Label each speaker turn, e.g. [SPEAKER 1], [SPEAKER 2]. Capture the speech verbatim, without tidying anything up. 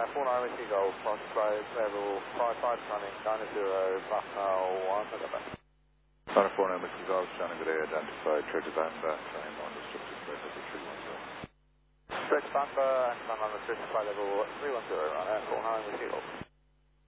[SPEAKER 1] four nine Whiskey Golf, classified level five five running nine zero, Papa one, November.
[SPEAKER 2] Connor four nine Whiskey Golf, Shannon G'day, identified Church of Bamba, sign on restricted flight level three one zero.
[SPEAKER 1] Church of Bamba, and on the certified level three one zero, runner four nine Whiskey Golf.